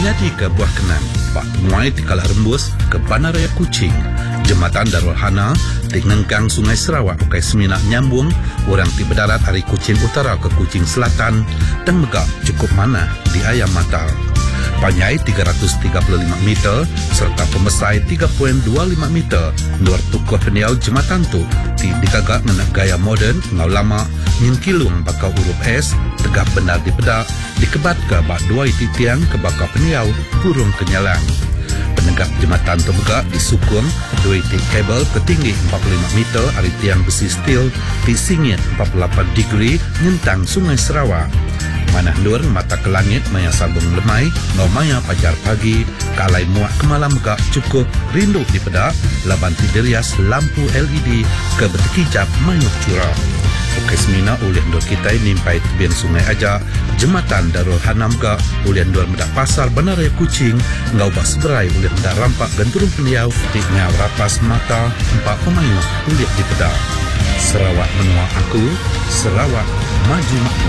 Menyadi ke Buah Kenan, Pak Muai di Kala Rembus ke Bandaraya Kuching, Jembatan Darul Hana di Ngengkang Sungai Sarawak ukai Seminak nyambung orang ti berdarat dari Kuching Utara ke Kuching Selatan dan megak cukup mana di Ayam Mata. Panjai 335 meter serta pemesai 3.25 meter luar tukuh peniau jembatan tu dikagak dengan gaya moden ngau lama ngin kilung bakau huruf S tegak benar di pedak dikebat ke bak dua tiang ke bakau peniau burung kenyalang. Penegak jembatan tu megak disukung dua titik kabel ketinggi 45 meter dari tiang besi steel di singit 48 degree nyentang Sungai Sarawak. Manah nur mata ke langit maya sabung lemai ngau maya pajar pagi kalai muak ke malam megak cukup rindu di pedak laban tiderias lampu LED ke bertekijap mayuk curah. Ukai semina ulian dua kita nimpai tebian sungai aja jembatan Darul Hana megak ulian dua medak pasar Bandaraya Kuching ngau bak seberai ulian medak rampak ganturung peniau di ngau rapas mata empat pemayuk ulian di pedak. Sarawak menua aku, Sarawak maju makmur.